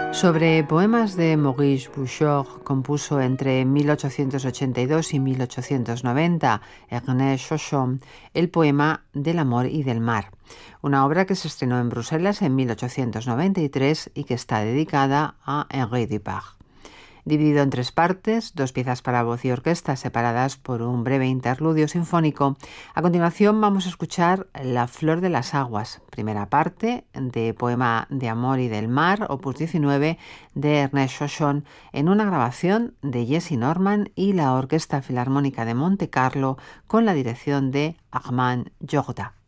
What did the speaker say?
Sobre poemas de Maurice Bouchard, compuso entre 1882 y 1890 Ernest Chochon el poema Del amor y del mar, una obra que se estrenó en Bruselas en 1893 y que está dedicada a Henri Dupart. Dividido en tres partes, dos piezas para voz y orquesta separadas por un breve interludio sinfónico. A continuación vamos a escuchar La flor de las aguas, primera parte de Poema de amor y del mar, opus 19 de Ernest Chochon, en una grabación de Jessy Norman y la Orquesta Filarmónica de Montecarlo con la dirección de Armand Jorda.